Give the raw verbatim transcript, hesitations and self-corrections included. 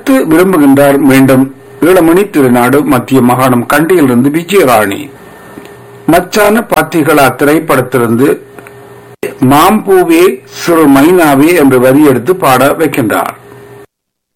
அடுத்து விரும்புகின்றார் மீண்டும் ஈழமணி திருநாடு மத்திய மாகாணம் கண்டியிலிருந்து விஜயராணி. மச்சான பாத்திகளா திரைப்படத்திலிருந்து மாம்பூவே சிறு மைனாவே என்று வரி எடுத்து பாட வைக்கின்றார்.